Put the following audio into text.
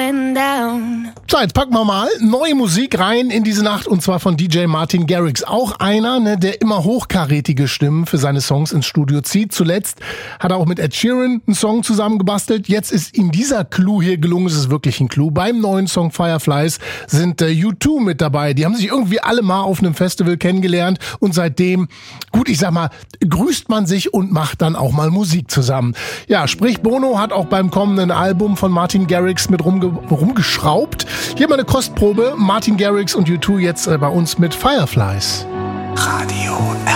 going down. So, jetzt packen wir mal neue Musik rein in diese Nacht und zwar von DJ Martin Garrix. Auch einer, der immer hochkarätige Stimmen für seine Songs ins Studio zieht. Zuletzt hat er auch mit Ed Sheeran einen Song zusammengebastelt. Jetzt ist ihm dieser Clou hier gelungen. Es ist wirklich ein Clou. Beim neuen Song Fireflies sind U2 mit dabei. Die haben sich irgendwie alle mal auf einem Festival kennengelernt und seitdem, gut, ich sag mal, grüßt man sich und macht dann auch mal Musik zusammen. Ja, sprich, Bono hat auch beim kommenden Album von Martin Garrix mit rumgeschraubt. Hier mal eine Kostprobe. Martin Garrix und U2 jetzt bei uns mit Fireflies. Radio